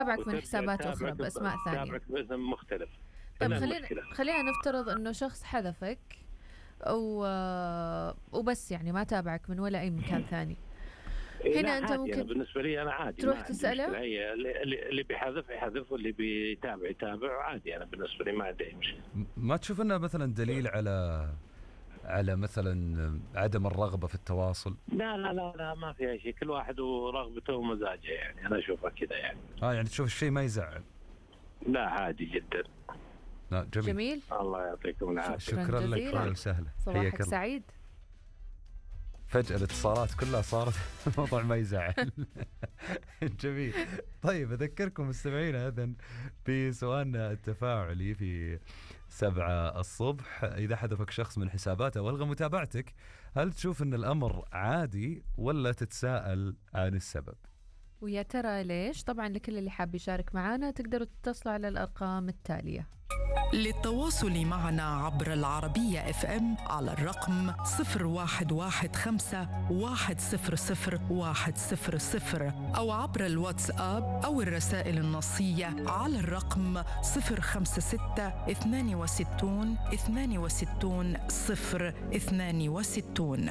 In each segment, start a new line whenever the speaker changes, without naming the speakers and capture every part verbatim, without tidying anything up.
تابعك من
وترجع
حسابات أخرى
تتابعك
بأسماء ثانية.
تتابعك باسم مختلف.
طيب
هنا
خلينا
المشكلة.
خلينا نفترض إنه شخص حذفك و... وبس، يعني ما تابعك من ولا أي مكان ثاني.
إيه لا
هنا أنت
عادي، أنا
ممكن
بالنسبة لي أنا عادي، ما
تروح
عندي مشكلة.
تسأله.
هي اللي, اللي اللي بيحذف يحذف، واللي بيتابع يتابع، عادي. أنا بالنسبة لي ما عندي أي مشكلة.
م- ما تشوف انه مثلا دليل على على مثلا عدم الرغبة في التواصل؟
لا لا لا لا، ما في أي شيء، كل واحد ورغبته ومزاجه، يعني أنا أشوفها كذا يعني.
اه يعني تشوف الشيء ما يزعل؟
لا عادي جدا.
لا جميل,
جميل.
الله يعطيكم العافية.
شكراً
شكرا لك،
جزيلاً.
اهلا وسهلا،
صباحك
حياك الله.
سعيد.
فجأة الاتصالات كلها صارت موضوع ما يزعل. جميل. طيب أذكركم مستمعينا إذن بسؤالنا التفاعلي في سبعة الصبح: إذا حذفك شخص من حساباته والغى متابعتك، هل تشوف أن الأمر عادي ولا تتساءل عن السبب؟
ويا ترى ليش؟ طبعا لكل اللي حاب يشارك معنا تقدروا تتصلوا على الأرقام التالية.
للتواصل معنا عبر العربية اف ام على الرقم صفر واحد واحد خمسة واحد صفر صفر واحد صفر صفر، أو عبر الواتساب أو الرسائل النصية على الرقم صفر خمسة ستة اثنان وستون اثنان وستون صفر اثنان وستون.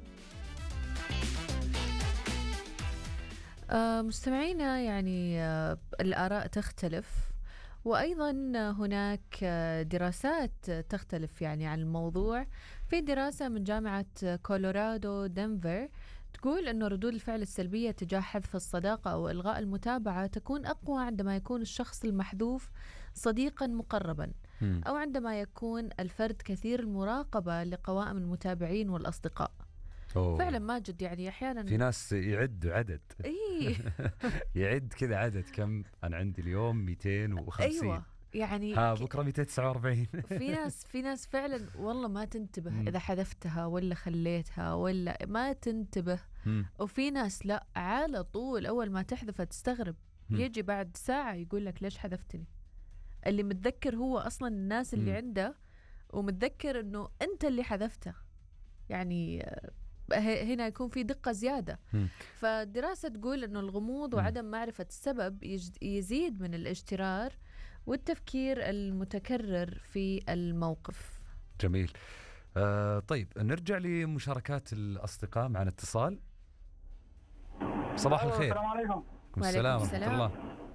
آه مستمعينا، يعني آه الآراء تختلف، وأيضا هناك دراسات تختلف يعني عن الموضوع. في دراسة من جامعة كولورادو دنفر تقول أنه ردود الفعل السلبية تجاه حذف الصداقة أو إلغاء المتابعة تكون أقوى عندما يكون الشخص المحذوف صديقا مقربا، أو عندما يكون الفرد كثير المراقبة لقوائم المتابعين والأصدقاء.
أوه.
فعلا ماجد، يعني أحيانا
في ناس يعد عدد.
إيه.
يعد كذا عدد، كم أنا عندي اليوم مئتين وخمسين.
أيوة يعني
ها بكرة مئتين وتسعة وأربعين.
في ناس في ناس فعلا والله ما تنتبه إذا حذفتها ولا خليتها ولا ما تنتبه. وفي ناس لا، على طول أول ما تحذفها تستغرب، يجي بعد ساعة يقول لك ليش حذفتني. اللي متذكر هو أصلا الناس اللي عنده، ومتذكر إنه أنت اللي حذفته. يعني هنا يكون في دقة زيادة. فالدراسة تقول إنه الغموض وعدم معرفة السبب يزيد من الاجترار والتفكير المتكرر في الموقف.
جميل. آه طيب نرجع لمشاركات الأصدقاء. معنا اتصال. صباح الخير.
السلام عليكم.
السلام ورحمة الله.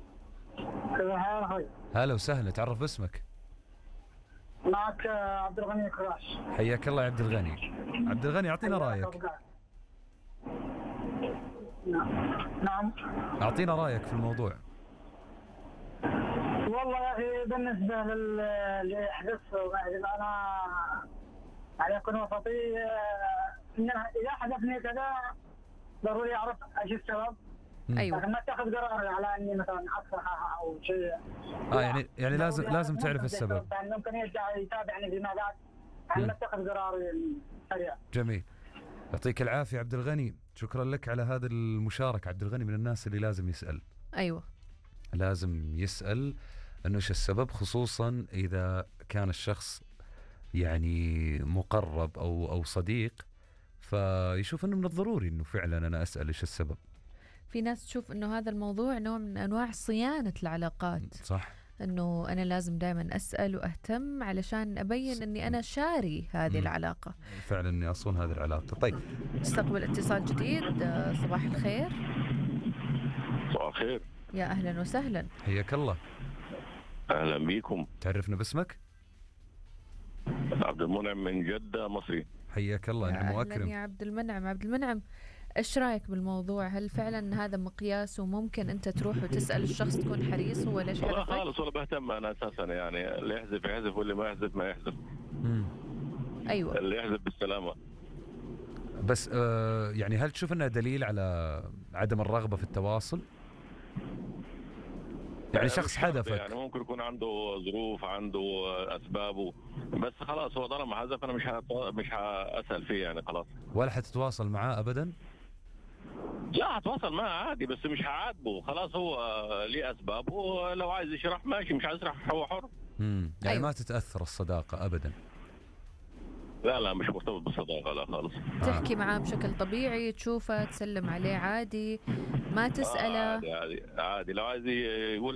هلا وسهلا، تعرف باسمك.
معك عبد الغني كراش.
حياك الله يا عبد الغني. عبد الغني أعطينا رأيك.
نعم.
أعطينا رأيك في الموضوع.
والله يا أخي بالنسبة للي يحدث أنا يعني أكون وسطي، إذا حدثني كذا ضروري أعرف إيش السبب.
أيوة.
لكن ما اتخذ قرار على إني مثلا أصلح أو شيء.
آه يعني يعني لازم لازم تعرف السبب.
يعني ممكن يرجع يتابعني فيما بعد، يعني ما اتخذ قرار سريع.
جميل. يعطيك العافية عبد الغني، شكرا لك على هذا المشاركة. عبد الغني من الناس اللي لازم يسأل.
أيوة.
لازم يسأل إنه إيش السبب، خصوصا إذا كان الشخص يعني مقرب أو أو صديق، فيشوف إنه من الضروري إنه فعلا أنا أسأل إيش السبب.
في ناس تشوف إنه هذا الموضوع نوع من أنواع صيانة العلاقات.
صح.
إنه أنا لازم دائما أسأل وأهتم علشان أبين إني أنا شاري هذه م. العلاقة.
فعلا إني أصون هذه العلاقة. طيب
استقبل اتصال جديد. صباح الخير.
صباح الخير.
يا أهلا وسهلا.
حياك الله.
أهلا بيكم.
تعرفنا باسمك؟
عبد المنعم من جدة مصري.
حياك الله.
يا أهلا يا عبد المنعم. عبد المنعم، إيش رأيك بالموضوع؟ هل فعلا هذا مقياس وممكن أنت تروح وتسأل الشخص تكون حريص هو ليش حذفك؟
لا خالص، ولا بهتم أنا أساسا، يعني اللي يحذف يحذف واللي ما يحذف ما يحذف.
مم.
أيوة.
اللي يحذف بالسلامة.
بس آه يعني هل تشوف أنها دليل على عدم الرغبة في التواصل؟ يعني شخص حذفك،
يعني ممكن يكون عنده ظروف، عنده أسبابه، بس خلاص هو طالما حذف أنا مش مش هأسأل فيه يعني خلاص.
ولا حتتواصل معاه أبدا؟
لا هتواصل معه عادي، بس مش هعاتبه، خلاص هو ليه أسبابه، لو عايز يشرح ماشي، مش عايز يشرح هو حر.
امم يعني
أيوة.
ما تتأثر الصداقة أبدا؟
لا لا مش مرتبط بالصداقة، لا خالص.
تحكي معاه بشكل طبيعي، تشوفه تسلم عليه عادي، ما تسأله.
آه عادي عادي عادي، لو عايز يقول